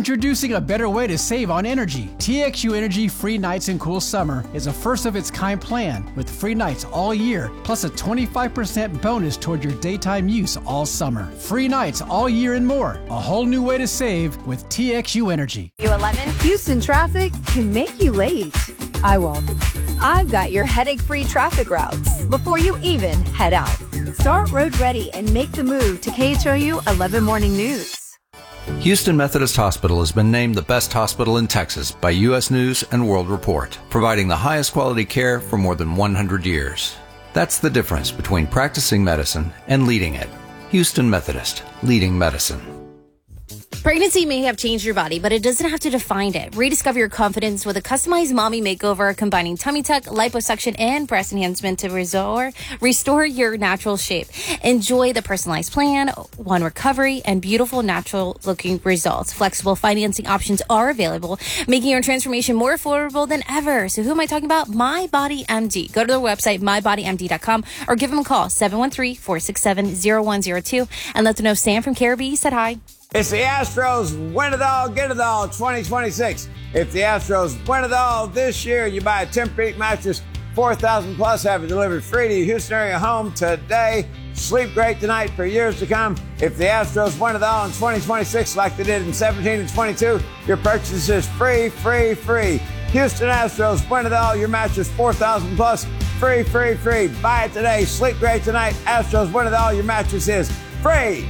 Introducing a better way to save on energy. TXU Energy Free Nights in Cool Summer is a first-of-its-kind plan with free nights all year, plus a 25% bonus toward your daytime use all summer. Free nights all year and more. A whole new way to save with TXU Energy. U11, Houston traffic can make you late. I won't. I've got your headache-free traffic routes before you even head out. Start road ready and make the move to KHOU 11 Morning News. Houston Methodist Hospital has been named the best hospital in Texas by U.S. News and World Report, providing the highest quality care for more than 100 years. That's the difference between practicing medicine and leading it. Houston Methodist, leading medicine. Pregnancy may have changed your body, but it doesn't have to define it. Rediscover your confidence with a customized mommy makeover combining tummy tuck, liposuction, and breast enhancement to restore your natural shape. Enjoy the personalized plan, one recovery, and beautiful natural-looking results. Flexible financing options are available, making your transformation more affordable than ever. So who am I talking about? MyBodyMD. Go to their website, mybodymd.com, or give them a call, 713-467-0102, and let them know Sam from KRB said hi. It's the Astros win it all, get it all 2026. If the Astros win it all this year, you buy a Tempur-Pedic mattress, 4,000 plus, have it delivered free to your Houston area home today. Sleep great tonight for years to come. If the Astros win it all in 2026 like they did in 17 and 22, your purchase is free, free, free. Houston Astros win it all, your mattress 4,000 plus, free, free, free. Buy it today. Sleep great tonight. Astros win it all, your mattress is free.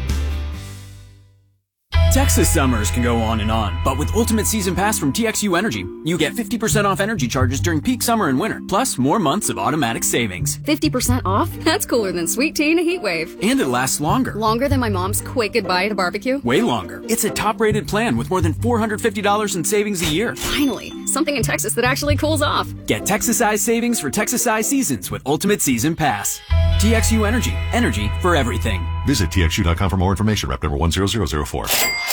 Texas summers can go on and on, but with Ultimate Season Pass from TXU Energy, you get 50% off energy charges during peak summer and winter, plus more months of automatic savings. 50% off? That's cooler than Sweet Tea and a Heat Wave. And it lasts longer. Longer than my mom's quick goodbye at a barbecue? Way longer. It's a top-rated plan with more than $450 in savings a year. Finally, something in Texas that actually cools off. Get Texas-sized savings for Texas-sized seasons with Ultimate Season Pass. TXU Energy. Energy for everything. Visit TXU.com for more information. Rep number 10004.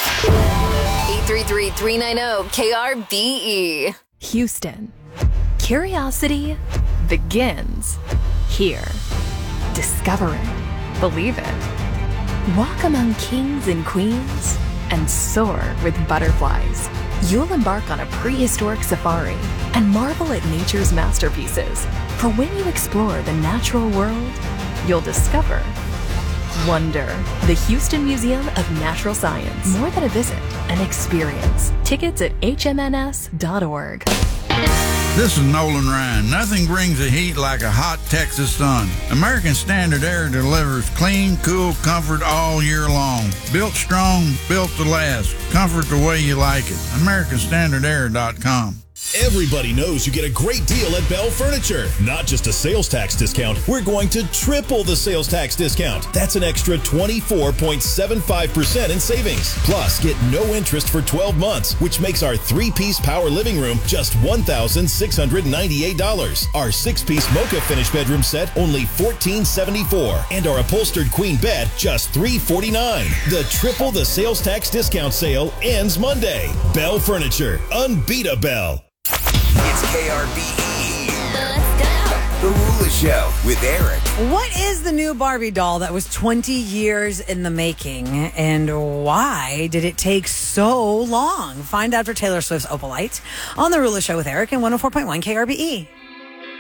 833-390-KRBE. Houston. Curiosity begins here. Discover it. Believe it. Walk among kings and queens and soar with butterflies. You'll embark on a prehistoric safari and marvel at nature's masterpieces. For when you explore the natural world, you'll discover wonder. The Houston Museum of Natural Science. More than a visit, an experience. Tickets at hmns.org. This is Nolan Ryan. Nothing brings the heat like a hot Texas sun. American Standard Air delivers clean, cool comfort all year long. Built strong, built to last. Comfort the way you like it. AmericanStandardAir.com. Everybody knows you get a great deal at Bell Furniture. Not just a sales tax discount, we're going to triple the sales tax discount. That's an extra 24.75% in savings. Plus, get no interest for 12 months, which makes our 3-piece power living room just $1,698. Our 6-piece mocha finish bedroom set only $1,474, and our upholstered queen bed just $349. The triple the sales tax discount sale ends Monday. Bell Furniture. Unbeat a Bell. It's KRBE. Let's go. The Rula Show with Eric. What is the new Barbie doll that was 20 years in the making, and why did it take so long? Find out for Taylor Swift's Opalite on The Rula Show with Eric and 104.1 KRBE.